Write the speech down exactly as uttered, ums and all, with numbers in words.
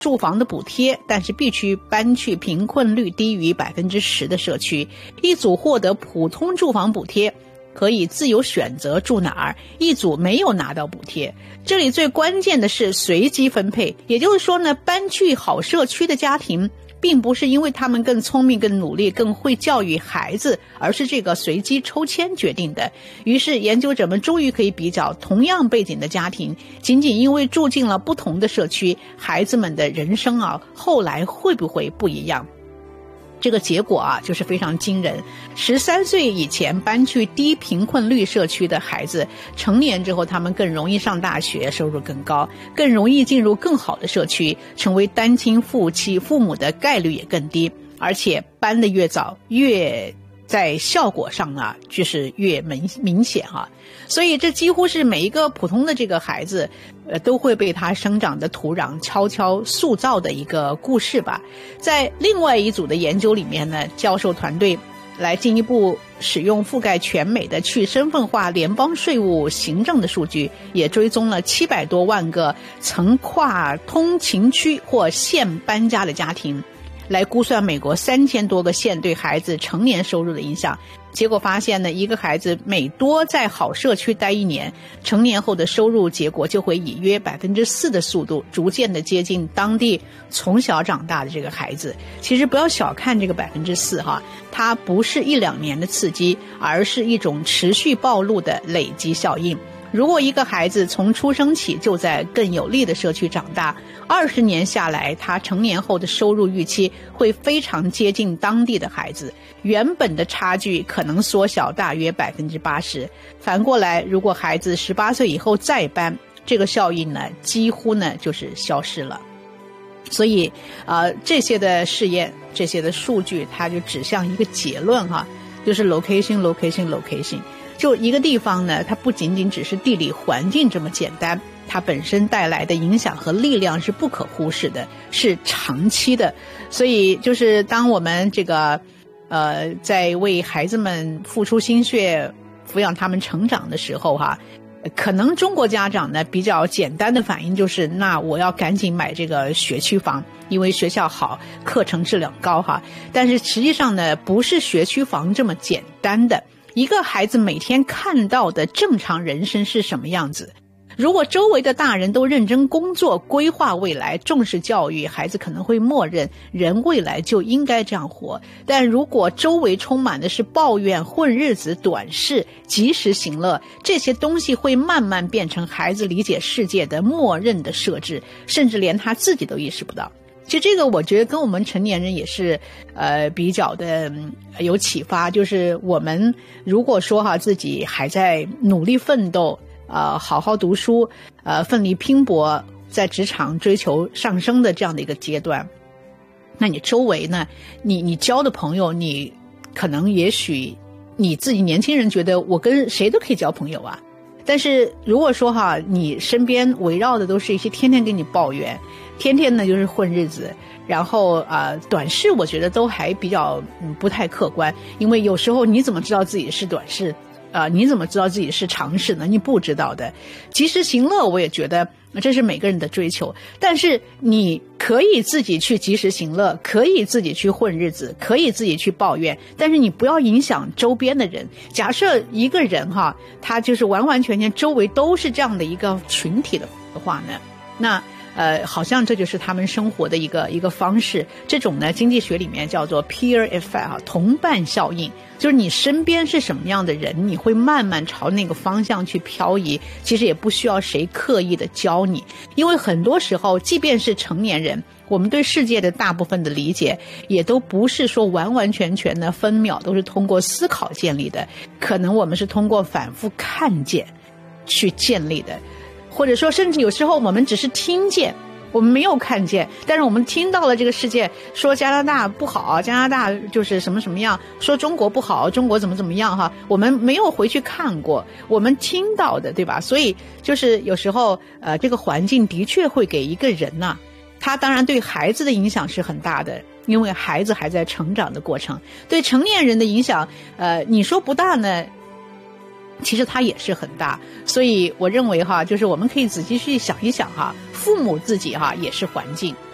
住房的补贴，但是必须搬去贫困率低于 百分之十 的社区。一组获得普通住房补贴，可以自由选择住哪儿，一组没有拿到补贴。这里最关键的是随机分配，也就是说呢，搬去好社区的家庭并不是因为他们更聪明、更努力、更会教育孩子，而是这个随机抽签决定的。于是研究者们终于可以比较同样背景的家庭，仅仅因为住进了不同的社区，孩子们的人生啊，后来会不会不一样？这个结果啊，就是非常惊人。十三岁以前搬去低贫困率社区的孩子，成年之后他们更容易上大学，收入更高，更容易进入更好的社区，成为单亲夫妻父母的概率也更低，而且搬得越早，越在效果上啊，就是越明明显啊。所以这几乎是每一个普通的这个孩子，呃，都会被他生长的土壤悄悄塑造的一个故事吧。在另外一组的研究里面呢，教授团队来进一步使用覆盖全美的去身份化联邦税务行政的数据，也追踪了七百多万个曾跨通勤区或县搬家的家庭，来估算美国三千多个县对孩子成年收入的影响。结果发现呢，一个孩子每多在好社区待一年，成年后的收入结果就会以约 百分之四 的速度逐渐的接近当地从小长大的这个孩子。其实不要小看这个 百分之四 哈，它不是一两年的刺激，而是一种持续暴露的累积效应。如果一个孩子从出生起就在更有利的社区长大，二十年下来，他成年后的收入预期会非常接近当地的孩子，原本的差距可能缩小大约 百分之八十。 反过来，如果孩子十八岁以后再搬，这个效应呢几乎呢就是消失了。所以呃，这些的试验，这些的数据，它就指向一个结论哈，就是 location location location。就一个地方呢，它不仅仅只是地理环境这么简单，它本身带来的影响和力量是不可忽视的，是长期的。所以就是当我们这个呃在为孩子们付出心血，抚养他们成长的时候哈，可能中国家长呢比较简单的反应就是，那我要赶紧买这个学区房，因为学校好，课程质量高哈。但是实际上呢，不是学区房这么简单的。一个孩子每天看到的正常人生是什么样子？如果周围的大人都认真工作，规划未来，重视教育，孩子可能会默认人未来就应该这样活。但如果周围充满的是抱怨、混日子、短视、及时行乐，这些东西会慢慢变成孩子理解世界的默认的设置，甚至连他自己都意识不到。其实这个我觉得跟我们成年人也是呃比较的有启发，就是我们如果说哈自己还在努力奋斗，呃好好读书，呃奋力拼搏，在职场追求上升的这样的一个阶段，那你周围呢，你你交的朋友，你可能也许你自己年轻人觉得我跟谁都可以交朋友啊，但是如果说哈你身边围绕的都是一些天天跟你抱怨，天天呢就是混日子，然后啊、呃、短视，我觉得都还比较嗯不太客观，因为有时候你怎么知道自己是短视啊、呃？你怎么知道自己是长视呢？你不知道的。及时行乐，我也觉得这是每个人的追求，但是你可以自己去及时行乐，可以自己去混日子，可以自己去抱怨，但是你不要影响周边的人。假设一个人哈，他就是完完全全周围都是这样的一个群体的话呢，那呃，好像这就是他们生活的一个一个方式。这种呢，经济学里面叫做 peer effect 啊，同伴效应，就是你身边是什么样的人，你会慢慢朝那个方向去漂移。其实也不需要谁刻意的教你，因为很多时候，即便是成年人，我们对世界的大部分的理解，也都不是说完完全全的分秒都是通过思考建立的，可能我们是通过反复看见去建立的。或者说甚至有时候我们只是听见，我们没有看见，但是我们听到了这个世界说加拿大不好，加拿大就是什么什么样，说中国不好，中国怎么怎么样哈，我们没有回去看过，我们听到的，对吧？所以就是有时候呃，这个环境的确会给一个人呐、啊，他当然对孩子的影响是很大的，因为孩子还在成长的过程。对成年人的影响呃，你说不大呢，其实它也是很大。所以我认为哈，就是我们可以仔细去想一想哈，父母自己哈也是环境。